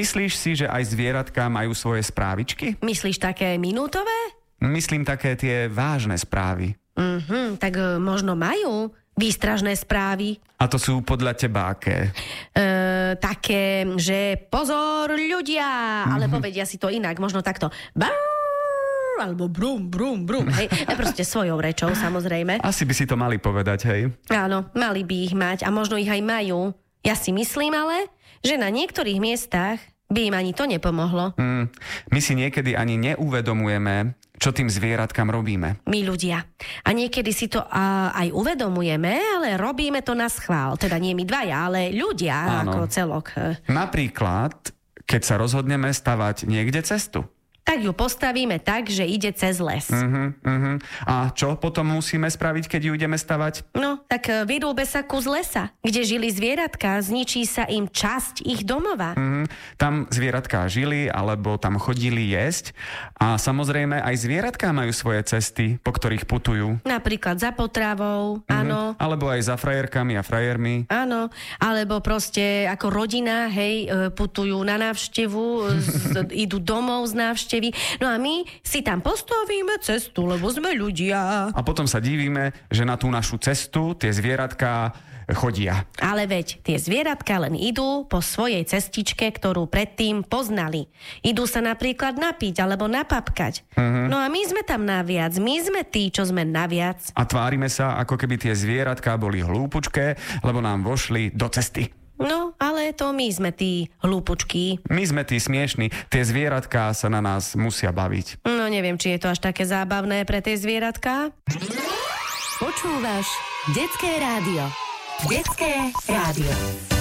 Myslíš si, že aj zvieratka majú svoje správičky? Myslíš také minútové? Myslím také tie vážne správy. Tak možno majú výstražné správy. A to sú podľa teba aké? Také, že pozor ľudia, ale povedia si to inak, možno takto. Alebo brum, brum, brum. Hej. Proste svojou rečou, samozrejme. Asi by si to mali povedať, hej? Áno, mali by ich mať a možno ich aj majú. Ja si myslím ale, že na niektorých miestach by im ani to nepomohlo. My si niekedy ani neuvedomujeme, čo tým zvieratkám robíme. My ľudia. A niekedy si to aj uvedomujeme, ale robíme to na schvál. Teda nie my dvaja, ale ľudia ako celok. Napríklad, keď sa rozhodneme stavať niekde cestu. Tak ju postavíme tak, že ide cez les. A čo potom musíme spraviť, keď ju ideme stavať? No, tak vyrúbe sa kus lesa, kde žili zvieratka, zničí sa im časť ich domova. Tam zvieratká žili, alebo tam chodili jesť. A samozrejme aj zvieratká majú svoje cesty, po ktorých putujú. Napríklad za potravou, áno. Alebo aj za frajerkami a frajermi. Áno, alebo proste ako rodina, hej, putujú na návštevu, idú domov z návštevy. No a my si tam postavíme cestu, lebo sme ľudia. A potom sa divíme, že na tú našu cestu tie zvieratká chodia. Ale veď, tie zvieratka len idú po svojej cestičke, ktorú predtým poznali. Idú sa napríklad napiť alebo napapkať. No a my sme tam naviac, my sme tí, čo sme naviac. A tvárime sa, ako keby tie zvieratká boli hlúpučké, lebo nám vošli do cesty. No, ale to my sme tí hlúpučky. My sme tí smiešní. Tie zvieratká sa na nás musia baviť. No, neviem, či je to až také zábavné pre tie zvieratká. Počúvaš Detské rádio. Detské rádio.